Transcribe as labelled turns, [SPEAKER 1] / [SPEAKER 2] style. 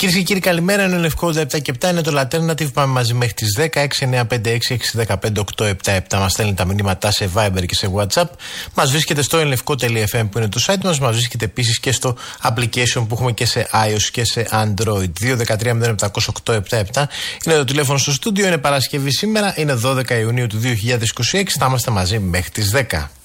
[SPEAKER 1] Κυρίες και κύριοι, καλημέρα. Είναι ο Λευκό 7 και 7. Είναι το Alternative. Πάμε μαζί μέχρι τις 10. 6956615 μας στέλνει τα μηνύματά σε Viber και σε WhatsApp. Μας βρίσκεται στο elefko.fm που είναι το site μας. Μας βρίσκεται επίσης και στο application που έχουμε και σε iOS και σε Android. 2-13-07-8-7-7 είναι το τηλέφωνο στο στούντιο. Είναι Παρασκευή σήμερα. Είναι 12 Ιουνίου του 2026. Θα είμαστε μαζί μέχρι τις 10.